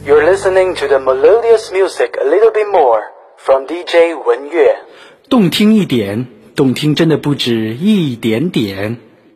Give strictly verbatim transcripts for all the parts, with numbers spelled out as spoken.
You're listening to the melodious music a little bit more from D J 文乐。 动听一点，动听真的不止一点点。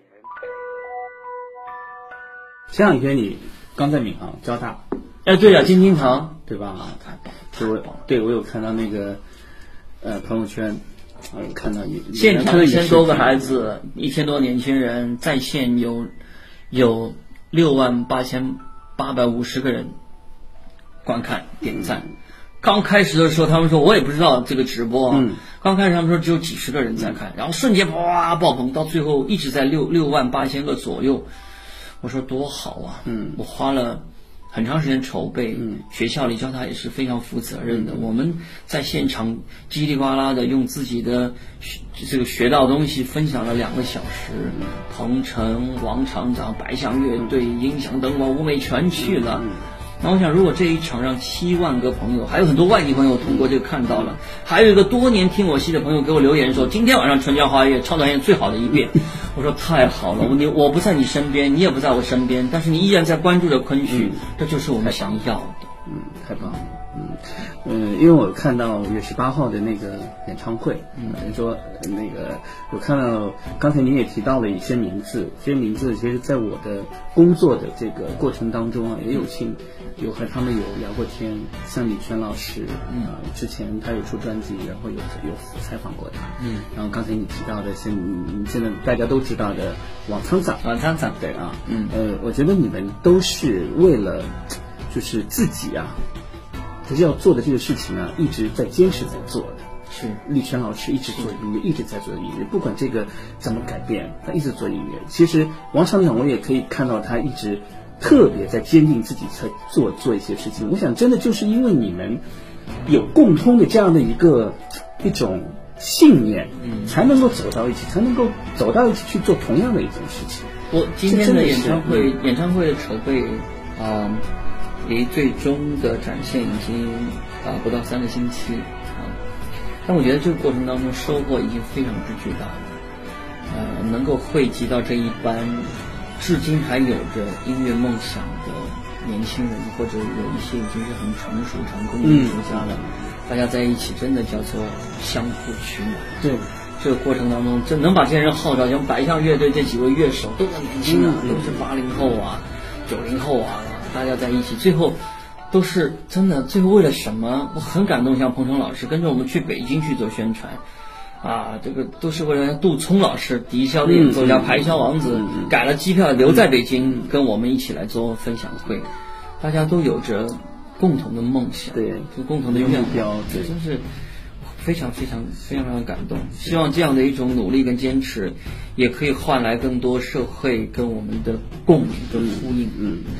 前两天你刚在闵行交大， 哎，对呀、啊，金金堂， 对吧？ 太棒了， 对我对我有看到那个呃朋友圈，呃看到你现场一千多个孩子，一千多年轻人在线有有六万八千八百五十个人观看点赞。嗯、刚开始的时候，他们说我也不知道这个直播啊。嗯、刚开始他们说只有几十个人在看，嗯、然后瞬间哇爆棚，到最后一直在六六万八千个左右。我说多好啊！嗯，我花了很长时间筹备，嗯，学校里教他也是非常负责任的。嗯、我们在现场叽里呱啦的用自己的这个学到东西分享了两个小时，嗯、彭程、王厂长、白象乐队、音响、灯光、舞美全去了。嗯那我想，如果这一场让七万个朋友，还有很多外地朋友通过这个看到了，还有一个多年听我戏的朋友给我留言说，今天晚上《春江花月》唱导演最好的一遍。我说太好了，我你我不在你身边，你也不在我身边，但是你依然在关注着昆曲，嗯、这就是我们想要的。 嗯，太棒了。嗯，呃，因为我看到月十八号的那个演唱会，嗯，人说那个我看到刚才您也提到了一些名字，这些名字其实在我的工作的这个过程当中啊，也有幸有和他们有聊过天，像李泉老师，嗯、呃，之前他有出专辑，然后有有采访过他，嗯，然后刚才你提到的现现在大家都知道的王苍长， 王苍长， 对啊，嗯，呃，我觉得你们都是为了就是自己啊。可是要做的这个事情啊，一直在坚持在做的。 是立泉老师一直做音乐，一直在做音乐，不管这个怎么改变，他一直做音乐。其实王厂长我也可以看到他一直特别在坚定自己在做做一些事情。我想真的就是因为你们有共通的这样的一个一种信念，嗯，才能够走到一起，才能够走到一起去做同样的一件事情。 我今天的演唱会，演唱会的筹备啊。嗯离最终的展现已经啊不到三个星期啊，但我觉得这个过程当中收获已经非常之巨大了，呃，能够汇集到这一班至今还有着音乐梦想的年轻人，或者有一些已经是很成熟成功的艺术家了，嗯、大家在一起真的叫做相互取暖。 对， 这个过程当中，真能把这些人号召，像白象乐队这几位乐手都很年轻啊，嗯、都是八零后啊、九零后啊。大家在一起，最后都是真的。最后为了什么？我很感动，像彭程老师跟着我们去北京去做宣传，啊，这个都是为了杜聪老师笛箫的演奏家、排箫王子、嗯、改了机票留在北京，嗯、跟我们一起来做分享会。大家都有着共同的梦想， 对， 就共同的目标，这真是非常非常非常非常感动。希望这样的一种努力跟坚持，也可以换来更多社会跟我们的共鸣跟呼应。嗯。